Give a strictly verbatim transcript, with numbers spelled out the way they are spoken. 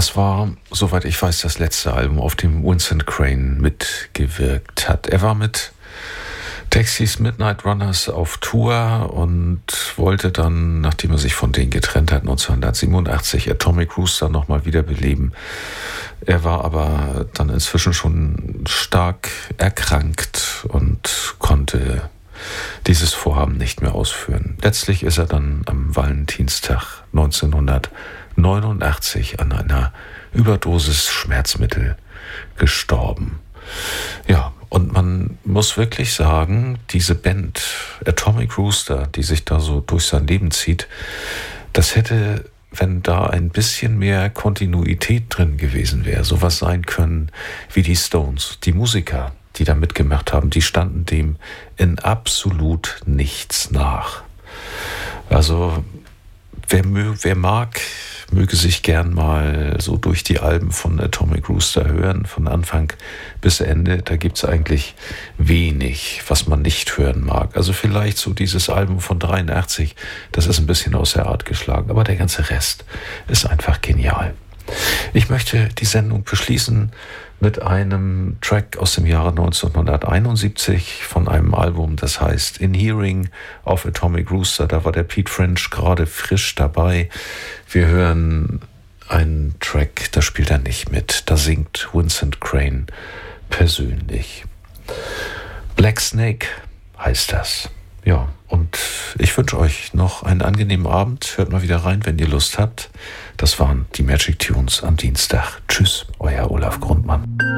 Das war, soweit ich weiß, das letzte Album, auf dem Vincent Crane mitgewirkt hat. Er war mit Taxis Midnight Runners auf Tour und wollte dann, nachdem er sich von denen getrennt hat, neunzehnhundertsiebenundachtzig Atomic Rooster nochmal wiederbeleben. Er war aber dann inzwischen schon stark erkrankt und konnte dieses Vorhaben nicht mehr ausführen. Letztlich ist er dann am Valentinstag neunzehnhundertneunundachtzig an einer Überdosis Schmerzmittel gestorben. Ja, und man muss wirklich sagen, diese Band Atomic Rooster, die sich da so durch sein Leben zieht, das hätte, wenn da ein bisschen mehr Kontinuität drin gewesen wäre, sowas sein können wie die Stones. Die Musiker, die da mitgemacht haben, die standen dem in absolut nichts nach. Also wer, mö- wer mag, möge sich gern mal so durch die Alben von Atomic Rooster hören, von Anfang bis Ende. Da gibt's eigentlich wenig, was man nicht hören mag. Also vielleicht so dieses Album von dreiundachtzig, das ist ein bisschen aus der Art geschlagen, aber der ganze Rest ist einfach genial. Ich möchte die Sendung beschließen mit einem Track aus dem Jahre neunzehnhunderteinundsiebzig von einem Album, das heißt In Hearing auf Atomic Rooster. Da war der Pete French gerade frisch dabei. Wir hören einen Track, da spielt er nicht mit. Da singt Vincent Crane persönlich. Black Snake heißt das. Ja, und ich wünsche euch noch einen angenehmen Abend. Hört mal wieder rein, wenn ihr Lust habt. Das waren die Magic Tunes am Dienstag. Tschüss, euer Olaf Grundmann.